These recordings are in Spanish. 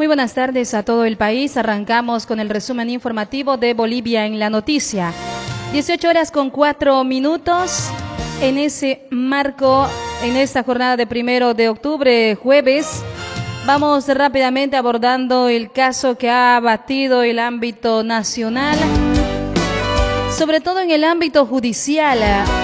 Muy buenas tardes a todo el país. Arrancamos con el resumen informativo de Bolivia en la noticia. 18:04 en ese marco, en esta jornada de 1 de octubre, jueves. Vamos rápidamente abordando el caso que ha batido el ámbito nacional, sobre todo en el ámbito judicial.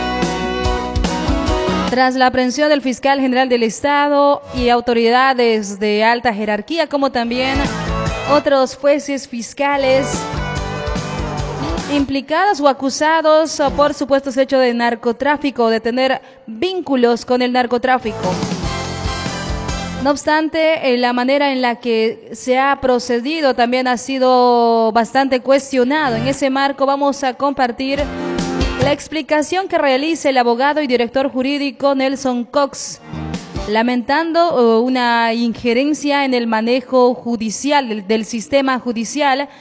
Tras la aprehensión del fiscal general del Estado y autoridades de alta jerarquía, como también otros jueces fiscales implicados o acusados por supuestos hechos de narcotráfico, de tener vínculos con el narcotráfico. No obstante, la manera en la que se ha procedido también ha sido bastante cuestionado. En ese marco vamos a compartir la explicación que realiza el abogado y director jurídico Nelson Cox, lamentando una injerencia en el manejo judicial, del sistema judicial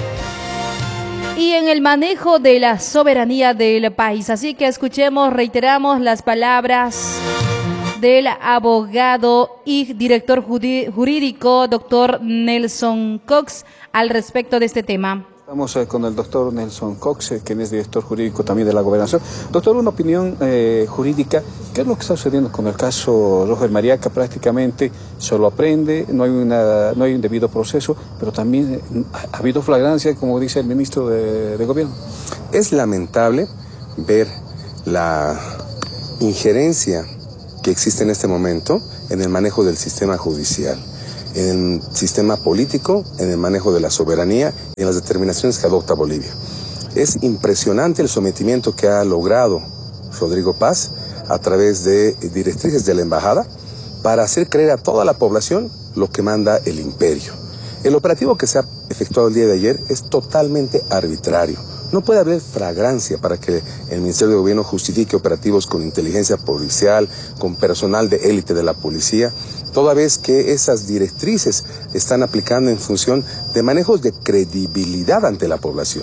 y en el manejo de la soberanía del país. Así que escuchemos, reiteramos las palabras del abogado y director jurídico, doctor Nelson Cox, al respecto de este tema. Estamos con el doctor Nelson Cox, quien es director jurídico también de la Gobernación. Doctor, una opinión jurídica, ¿qué es lo que está sucediendo con el caso Roger Mariaca? Prácticamente solo aprende, no hay un debido proceso, pero también ha habido flagrancia, como dice el ministro de Gobierno. Es lamentable ver la injerencia que existe en este momento en el manejo del sistema judicial, en el sistema político, en el manejo de la soberanía y en las determinaciones que adopta Bolivia. Es impresionante el sometimiento que ha logrado Rodrigo Paz a través de directrices de la embajada para hacer creer a toda la población lo que manda el imperio. El operativo que se ha efectuado el día de ayer es totalmente arbitrario. No puede haber flagrancia para que el Ministerio de Gobierno justifique operativos con inteligencia policial, con personal de élite de la policía, toda vez que esas directrices están aplicando en función de manejos de credibilidad ante la población.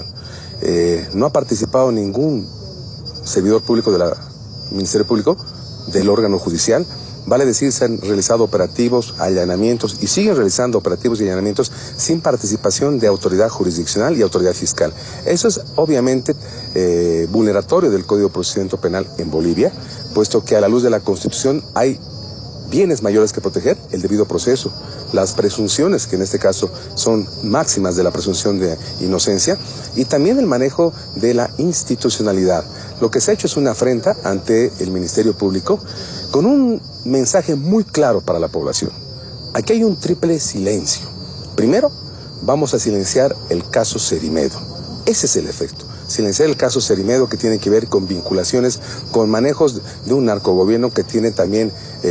No ha participado ningún servidor público del Ministerio Público, del órgano judicial. Vale decir, se han realizado operativos, allanamientos y siguen realizando operativos y allanamientos sin participación de autoridad jurisdiccional y autoridad fiscal. Eso es obviamente vulneratorio del Código de Procedimiento Penal en Bolivia, puesto que a la luz de la Constitución hay bienes mayores que proteger, el debido proceso, las presunciones, que en este caso son máximas de la presunción de inocencia, y también el manejo de la institucionalidad. Lo que se ha hecho es una afrenta ante el Ministerio Público con un mensaje muy claro para la población. Aquí hay un triple silencio. Primero, vamos a silenciar el caso Cerimedo. Ese es el efecto. Silenciar el caso Cerimedo, que tiene que ver con vinculaciones, con manejos de un narcogobierno que tiene también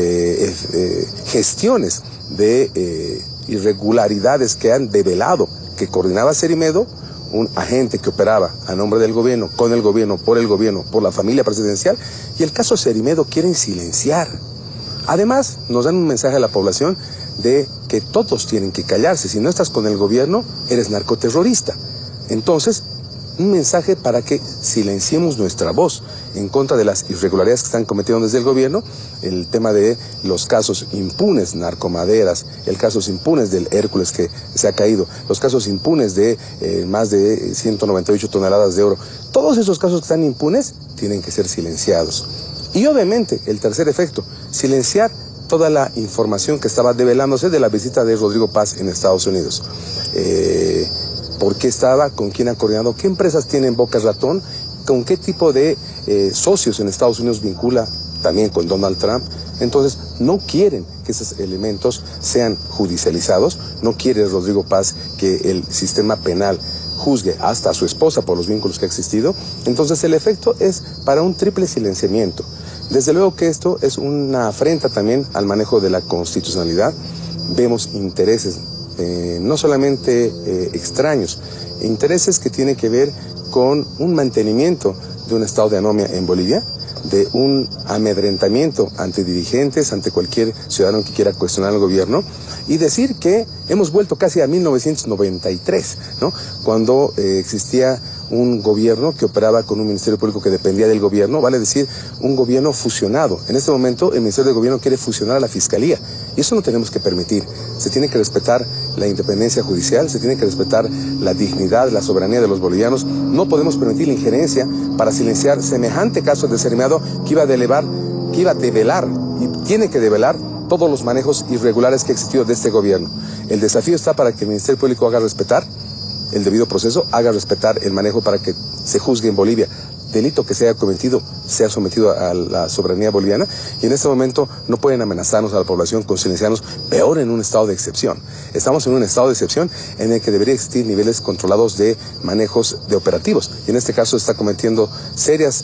gestiones de irregularidades que han develado que coordinaba Cerimedo, un agente que operaba a nombre del gobierno, con el gobierno, por la familia presidencial, y el caso Cerimedo quieren silenciar. Además, nos dan un mensaje a la población de que todos tienen que callarse. Si no estás con el gobierno, eres narcoterrorista. Entonces, un mensaje para que silenciemos nuestra voz en contra de las irregularidades que están cometiendo desde el gobierno, el tema de los casos impunes, narcomaderas, el caso impunes del Hércules que se ha caído, los casos impunes de más de 198 toneladas de oro. Todos esos casos que están impunes tienen que ser silenciados. Y obviamente, el tercer efecto, silenciar toda la información que estaba develándose de la visita de Rodrigo Paz en Estados Unidos. ¿Por qué estaba? ¿Con quién ha coordinado? ¿Qué empresas tienen Boca Ratón? ¿Con qué tipo de socios en Estados Unidos vincula también con Donald Trump? Entonces, no quieren que esos elementos sean judicializados. No quiere Rodrigo Paz que el sistema penal juzgue hasta a su esposa por los vínculos que ha existido. Entonces, el efecto es para un triple silenciamiento. Desde luego que esto es una afrenta también al manejo de la constitucionalidad. Vemos intereses no solamente extraños, intereses que tienen que ver con un mantenimiento de un estado de anomia en Bolivia, de un amedrentamiento ante dirigentes, ante cualquier ciudadano que quiera cuestionar al gobierno, y decir que hemos vuelto casi a 1993, ¿no? Cuando existía un gobierno que operaba con un ministerio público que dependía del gobierno, vale decir, un gobierno fusionado. En este momento el Ministerio de Gobierno quiere fusionar a la Fiscalía Y eso no tenemos que permitir. Se tiene que respetar la independencia judicial, se tiene que respetar la dignidad, la soberanía de los bolivianos. No podemos permitir la injerencia para silenciar semejante caso de Cerimado que iba a develar y tiene que develar todos los manejos irregulares que ha existido de este gobierno. El desafío está para que el Ministerio Público haga respetar el debido proceso, haga respetar el manejo para que se juzgue en Bolivia. Delito que se haya cometido sea sometido a la soberanía boliviana, y en este momento no pueden amenazarnos a la población con silenciarnos, peor en un estado de excepción. Estamos en un estado de excepción en el que debería existir niveles controlados de manejos de operativos, y en este caso está cometiendo serias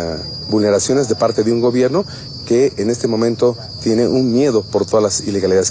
vulneraciones de parte de un gobierno que en este momento tiene un miedo por todas las ilegalidades que